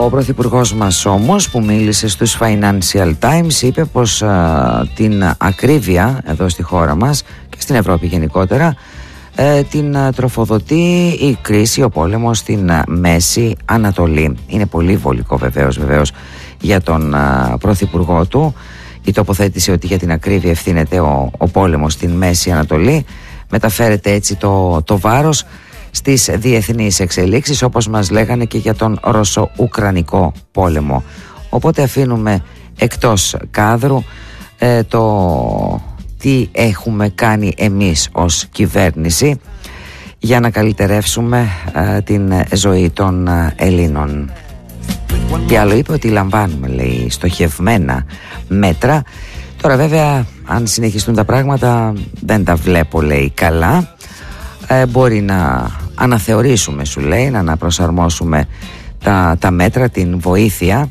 Ο πρωθυπουργός μας όμως, που μίλησε στους Financial Times, είπε πως την ακρίβεια εδώ στη χώρα μας και στην Ευρώπη γενικότερα την τροφοδοτεί η κρίση, ο πόλεμος στην Μέση Ανατολή. Είναι πολύ βολικό βεβαίως για τον πρωθυπουργό του η τοποθέτηση ότι για την ακρίβεια ευθύνεται ο πόλεμος στην Μέση Ανατολή. Μεταφέρεται έτσι το βάρος στις διεθνείς εξελίξεις, όπως μας λέγανε και για τον Ρωσο-Ουκρανικό πόλεμο. Οπότε αφήνουμε εκτός κάδρου το τι έχουμε κάνει εμείς ως κυβέρνηση για να καλυτερεύσουμε την ζωή των Ελλήνων. Τι άλλο είπε? Ότι λαμβάνουμε, λέει, στοχευμένα μέτρα. Τώρα βέβαια, αν συνεχιστούν τα πράγματα, δεν τα βλέπω, λέει, καλά. Μπορεί να αναθεωρήσουμε, σου λέει, να αναπροσαρμόσουμε τα μέτρα, την βοήθεια.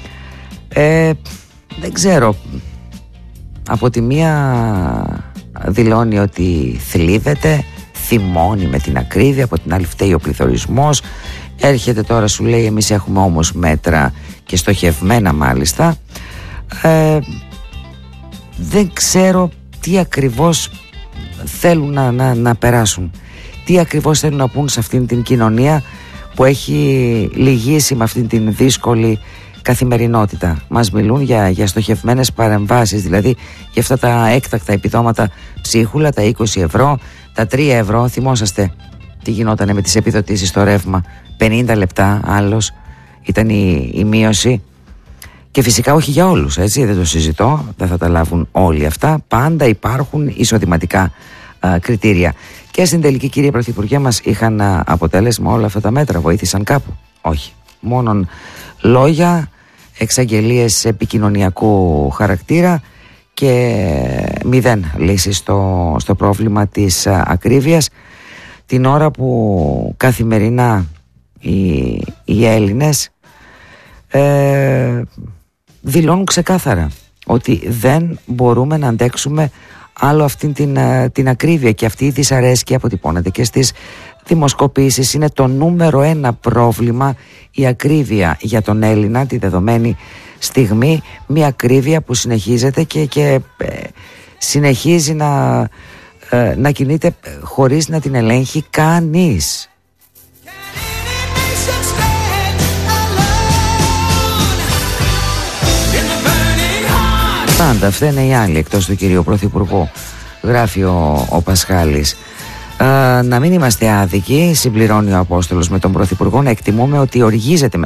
Δεν ξέρω. Από τη μία δηλώνει ότι θλίβεται, θυμώνει με την ακρίβεια, από την άλλη φταίει ο πληθωρισμός. Έρχεται τώρα, σου λέει, εμείς έχουμε όμως μέτρα και στοχευμένα μάλιστα. Δεν ξέρω τι ακριβώς θέλουν να περάσουν, τι ακριβώς θέλουν να πούν σε αυτήν την κοινωνία που έχει λυγίσει με αυτήν την δύσκολη καθημερινότητα. Μας μιλούν για στοχευμένες παρεμβάσεις, δηλαδή για αυτά τα έκτακτα επιδόματα ψίχουλα, τα 20 ευρώ, τα 3 ευρώ. Θυμόσαστε τι γινόταν με τις επιδοτήσεις στο ρεύμα? 50 λεπτά άλλος ήταν η μείωση. Και φυσικά όχι για όλους, έτσι, δεν το συζητώ, δεν θα τα λάβουν όλοι αυτά. Πάντα υπάρχουν εισοδηματικά κριτήρια. Και στην τελική, κύριε Πρωθυπουργέ, μας είχαν αποτέλεσμα όλα αυτά τα μέτρα? Βοήθησαν κάπου? Όχι. Μόνον λόγια, εξαγγελίες επικοινωνιακού χαρακτήρα και μηδέν λύση στο πρόβλημα της ακρίβειας, την ώρα που καθημερινά οι Έλληνες δηλώνουν ξεκάθαρα ότι δεν μπορούμε να αντέξουμε άλλο αυτήν την ακρίβεια, και αυτή η δυσαρέσκεια αποτυπώνεται και στις δημοσκοπήσεις. Είναι το νούμερο 1 πρόβλημα η ακρίβεια για τον Έλληνα τη δεδομένη στιγμή, μια ακρίβεια που συνεχίζεται και συνεχίζει να κινείται χωρίς να την ελέγχει κανείς. Πάντα φταίνε οι άλλοι εκτός του κυρίου Πρωθυπουργού, γράφει ο Πασχάλης. Να μην είμαστε άδικοι, συμπληρώνει ο Απόστολος με τον Πρωθυπουργό, να εκτιμούμε ότι οργίζεται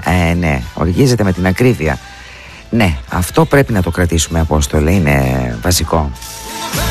με την ακρίβεια. Ναι, αυτό πρέπει να το κρατήσουμε, Απόστολε, είναι βασικό.